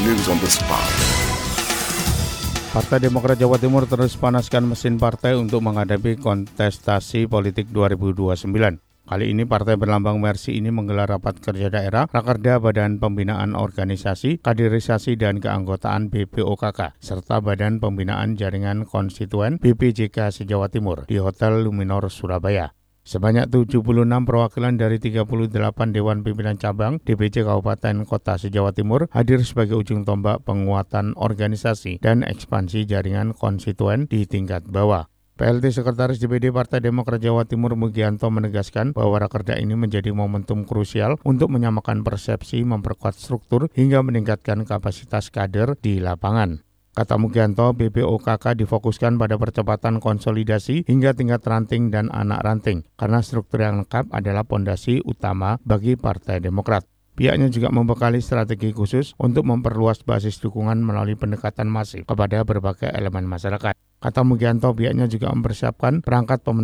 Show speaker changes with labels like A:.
A: news on the spot.
B: Partai Demokrat Jawa Timur terus panaskan mesin partai untuk menghadapi kontestasi politik 2029. Kali ini partai berlambang Mercy ini menggelar rapat kerja daerah, Rakerda Badan Pembinaan Organisasi, Kaderisasi dan Keanggotaan BPOKK, serta Badan Pembinaan Jaringan Konstituen BPJK se-Jawa Timur di Hotel Luminor, Surabaya. Sebanyak 76 perwakilan dari 38 Dewan Pimpinan Cabang DPC Kabupaten Kota se-Jawa Timur hadir sebagai ujung tombak penguatan organisasi dan ekspansi jaringan konstituen di tingkat bawah. PLT Sekretaris DPD Partai Demokrat Jawa Timur Mugianto menegaskan bahwa Rakerda ini menjadi momentum krusial untuk menyamakan persepsi, memperkuat struktur, hingga meningkatkan kapasitas kader di lapangan. Kata Mugianto, BPOKK difokuskan pada percepatan konsolidasi hingga tingkat ranting dan anak ranting, karena struktur yang lengkap adalah pondasi utama bagi Partai Demokrat. Pihaknya juga membekali strategi khusus untuk memperluas basis dukungan melalui pendekatan masif kepada berbagai elemen masyarakat. Kata Mugianto, pihaknya juga mempersiapkan perangkat pemenangan